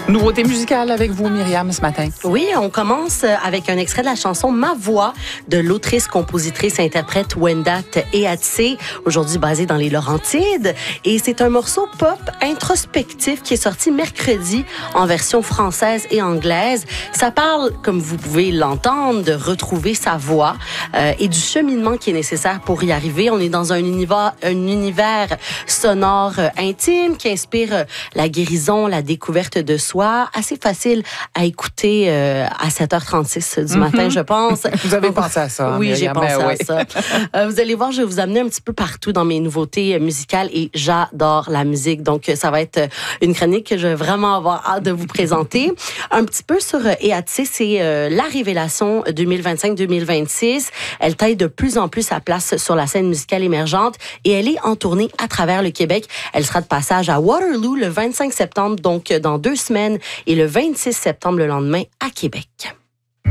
Nouveauté musicale avec vous, Myriam, ce matin. Oui, on commence avec un extrait de la chanson Ma Voix de l'autrice, compositrice, interprète Wendat Eatsé, aujourd'hui basée dans les Laurentides. Et c'est un morceau pop introspectif qui est sorti mercredi en version française et anglaise. Ça parle, comme vous pouvez l'entendre, de retrouver sa voix et du cheminement qui est nécessaire pour y arriver. On est dans un univers sonore intime qui inspire la guérison, la découverte de soi. Assez facile à écouter à 7h36 du matin, je pense. Vous avez pensé à ça. Oui, Myriam, j'ai pensé à ça. Vous allez voir, je vais vous amener un petit peu partout dans mes nouveautés musicales et j'adore la musique. Donc, ça va être une chronique que je vais vraiment avoir hâte de vous présenter. Un petit peu sur Eatsé, c'est la révélation 2025-2026. Elle taille de plus en plus sa place sur la scène musicale émergente et elle est en tournée à travers le Québec. Elle sera de passage à Waterloo le 25 septembre, donc dans 2 semaines, et le 26 septembre, le lendemain, à Québec.